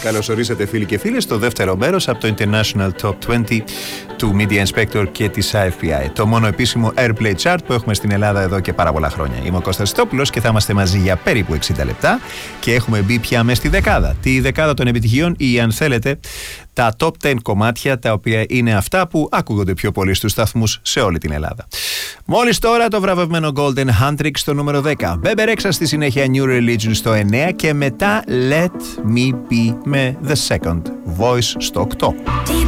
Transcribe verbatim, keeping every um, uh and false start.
Καλώς ορίσατε φίλοι και φίλες στο δεύτερο μέρος από το International Top είκοσι του Media Inspector και της άι εφ πι άι. Το μόνο επίσημο Airplay Chart που έχουμε στην Ελλάδα εδώ και πάρα πολλά χρόνια. Είμαι ο Κώστας Στόπουλος και θα είμαστε μαζί για περίπου εξήντα λεπτά και έχουμε μπει πια μες στη δεκάδα. Τη δεκάδα των επιτυχιών ή αν θέλετε τα top δέκα κομμάτια τα οποία είναι αυτά που ακούγονται πιο πολύ στους σταθμούς σε όλη την Ελλάδα. Μόλις τώρα το βραβευμένο Golden Handtrix στο νούμερο δέκα. Bebe Rexha στη συνέχεια New Religion στο εννέα και μετά Let Me Be με The Second Voice στο οκτώ.